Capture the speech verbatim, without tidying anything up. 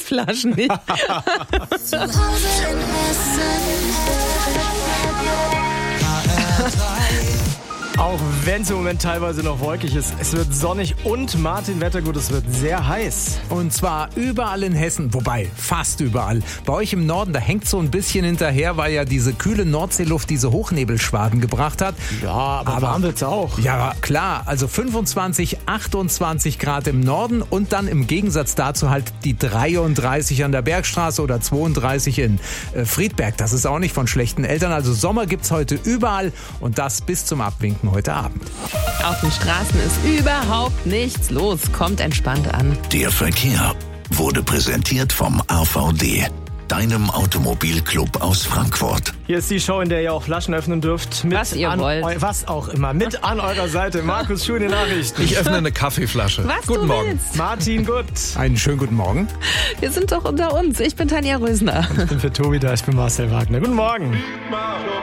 Flaschen nicht. Zu Hause in Hessen. Auch wenn es im Moment teilweise noch wolkig ist, es wird sonnig und Martin Wettergut, es wird sehr heiß. Und zwar überall in Hessen, wobei fast überall. Bei euch im Norden, da hängt so ein bisschen hinterher, weil ja diese kühle Nordseeluft diese Hochnebelschwaden gebracht hat. Ja, aber, aber warm wird's auch. Ja, klar. Also fünfundzwanzig, achtundzwanzig Grad im Norden und dann im Gegensatz dazu halt die dreiunddreißig an der Bergstraße oder zweiunddreißig in äh, Friedberg. Das ist auch nicht von schlechten Eltern. Also Sommer gibt's heute überall und das bis zum Abwinken heute Abend. Auf den Straßen ist überhaupt nichts los. Kommt entspannt an. Der Verkehr wurde präsentiert vom A V D, deinem Automobilclub aus Frankfurt. Hier ist die Show, in der ihr auch Flaschen öffnen dürft. Mit Was ihr an wollt. Eu- was auch immer. Mit an eurer Seite. Markus Schuh in den Nachrichten. Ich öffne eine Kaffeeflasche. Was Guten du Morgen. willst. Martin, gut. Einen schönen guten Morgen. Wir sind doch unter uns. Ich bin Tanja Rösner. Ich bin für Tobi da, ich bin Marcel Wagner. Guten Morgen.